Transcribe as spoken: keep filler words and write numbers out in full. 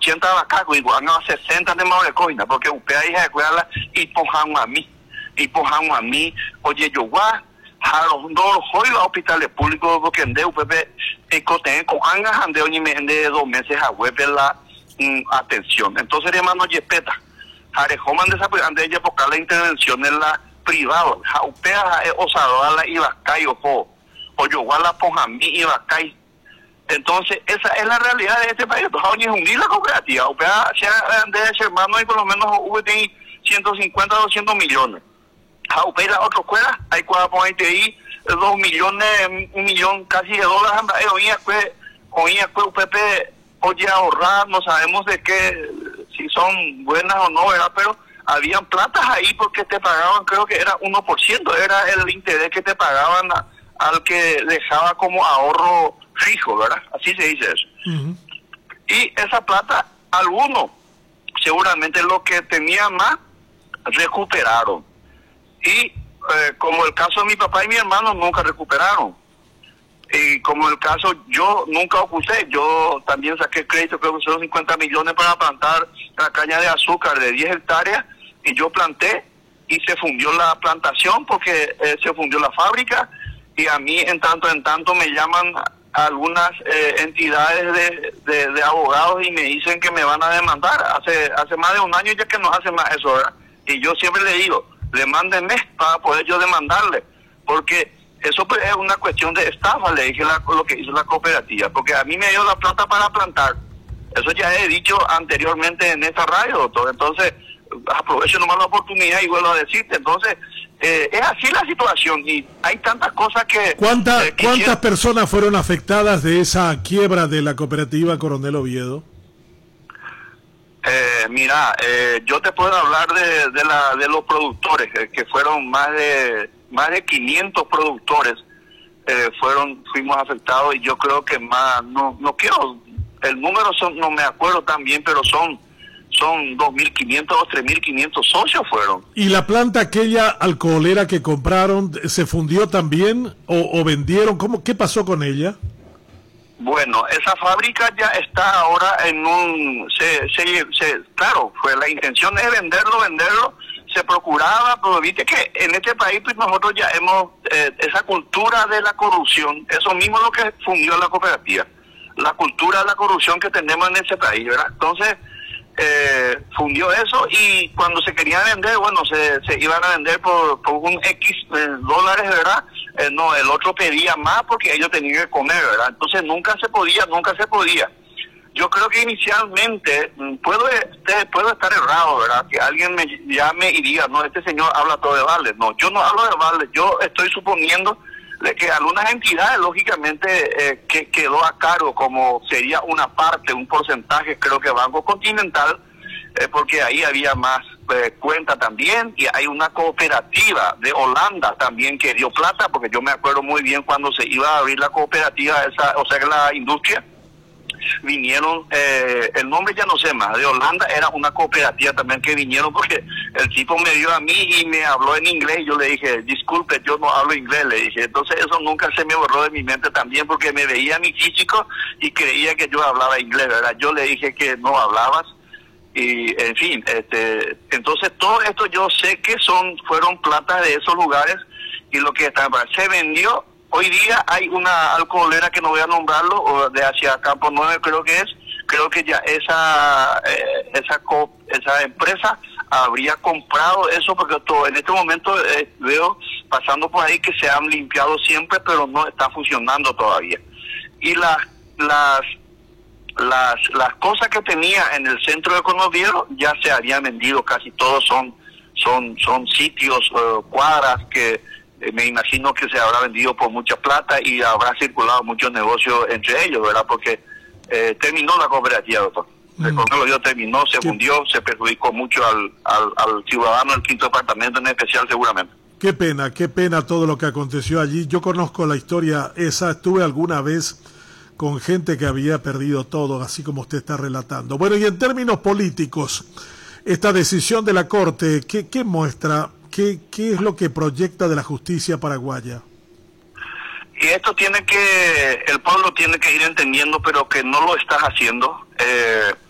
ochenta vacas, y cuando sesenta de Maurecoina, porque usted ahí se cuela y pojan a mí, y pojan a mí, oye, yo voy a los dos hospitales públicos, porque en U P P, y coten con angas, ande, oye, me ande dos meses a web la mm, atención. Entonces, hermano, Yepeta, Jarejoman de esa, ande ella, porque la intervención en la privada, usted es osado, a la Ibacay, ojo, o yo voy a la pojan a mí, Ibacay. Entonces, esa es la realidad de este país. Entonces, es un la cooperativa. O sea, de ese hermano hay por lo menos ciento cincuenta, doscientos millones. A U P la otra escuela, hay cuatro por ahí, dos millones, un millón casi de dólares. Hoy pues, hoy pues U P P, oye, ahorrar, no sabemos de qué, si son buenas o no, ¿verdad? Pero habían platas ahí porque te pagaban, creo que era uno por ciento, era el interés que te pagaban a, al que dejaba como ahorro fijo, ¿verdad? Así se dice eso. Uh-huh. Y esa plata, algunos, seguramente los que tenían más, recuperaron. Y eh, como el caso de mi papá y mi hermano, nunca recuperaron. Y como el caso, yo nunca oculté, yo también saqué crédito, creo que son cincuenta millones para plantar la caña de azúcar de diez hectáreas, y yo planté, y se fundió la plantación porque eh, se fundió la fábrica, y a mí en tanto en tanto me llaman algunas eh, entidades de, de, de abogados y me dicen que me van a demandar. Hace hace más de un año ya que no hace más eso, ¿verdad? Y yo siempre le digo, demándenme para poder yo demandarle, porque eso pues es una cuestión de estafa, le dije la, lo que hizo la cooperativa, porque a mí me dio la plata para plantar. Eso ya he dicho anteriormente en esta radio, doctor. Entonces, aprovecho nomás la oportunidad y vuelvo a decirte. Entonces, Eh, es así la situación y hay tantas cosas que... ¿Cuánta, eh, ¿Cuántas quiero... personas fueron afectadas de esa quiebra de la cooperativa Coronel Oviedo? Eh, mira, eh, yo te puedo hablar de, de, la, de los productores, eh, que fueron más de más de quinientos productores, eh, fueron fuimos afectados, y yo creo que más, no no quiero, el número son, no me acuerdo tan bien, pero son... son dos mil quinientos o tres mil quinientos socios fueron. ¿Y la planta aquella alcoholera que compraron se fundió también o, o vendieron? ¿Cómo, qué pasó con ella? Bueno, esa fábrica ya está ahora en un... Se, se, se, claro, fue la intención es venderlo, venderlo, se procuraba, pero viste que en este país pues nosotros ya hemos... Eh, esa cultura de la corrupción, eso mismo es lo que fundió la cooperativa, la cultura de la corrupción que tenemos en ese país, ¿verdad? Entonces... Eh, fundió eso, y cuando se querían vender, bueno, se, se iban a vender por, por un X eh, dólares, ¿verdad? Eh, no, el otro pedía más porque ellos tenían que comer, ¿verdad? Entonces nunca se podía, nunca se podía. Yo creo que inicialmente, puedo, puedo estar errado, ¿verdad? Que alguien me llame y diga, no, este señor habla todo de vales. No, yo no hablo de vales, yo estoy suponiendo de que algunas entidades, lógicamente, eh, que quedó a cargo, como sería una parte, un porcentaje, creo que Banco Continental, eh, porque ahí había más eh, cuenta también, y hay una cooperativa de Holanda también que dio plata, porque yo me acuerdo muy bien cuando se iba a abrir la cooperativa, esa, o sea, la industria, vinieron, eh, el nombre ya no sé más, de Holanda, era una cooperativa también que vinieron, porque el tipo me dio a mí y me habló en inglés, y yo le dije, disculpe, yo no hablo inglés, le dije. Entonces eso nunca se me borró de mi mente también, porque me veía mi físico y creía que yo hablaba inglés, ¿verdad? Yo le dije que no hablabas, y en fin, este entonces todo esto yo sé que son fueron platas de esos lugares, y lo que está, se vendió. Hoy día hay una alcoholera que no voy a nombrarlo, o de hacia Campo nueve creo que es, creo que ya esa eh, esa co, esa empresa habría comprado eso, porque todo en este momento eh, veo pasando por ahí que se han limpiado siempre, pero no está funcionando todavía. Y las las las las cosas que tenía en el centro de Conoviedo ya se habían vendido, casi todos son son son sitios, uh, cuadras que me imagino que se habrá vendido por mucha plata y habrá circulado muchos negocios entre ellos, ¿verdad? Porque eh, terminó la cooperativa, doctor. Mm. El Coronel terminó, se fundió, se perjudicó mucho al, al, al ciudadano del quinto departamento en especial, seguramente. Qué pena, qué pena todo lo que aconteció allí. Yo conozco la historia esa, estuve alguna vez con gente que había perdido todo, así como usted está relatando. Bueno, y en términos políticos, esta decisión de la Corte, ¿qué, qué muestra? ¿Qué, ¿Qué es lo que proyecta de la justicia paraguaya? Y esto tiene que, el pueblo tiene que ir entendiendo, pero que no lo estás haciendo. Eh,